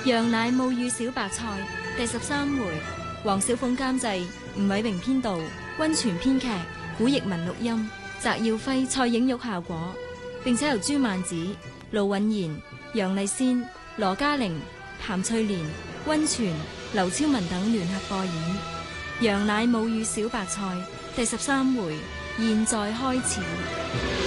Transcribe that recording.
羊奶母乳小白菜第13回，黃小鳳監製，吳偉榮編導，溫泉編劇，古譯文錄音，翟耀輝、蔡影玉效果，並且由朱曼子、盧允賢、楊麗仙、羅嘉玲、譚翠蓮、溫泉、劉超文等聯合播演。羊奶母乳小白菜第13回，現在開始。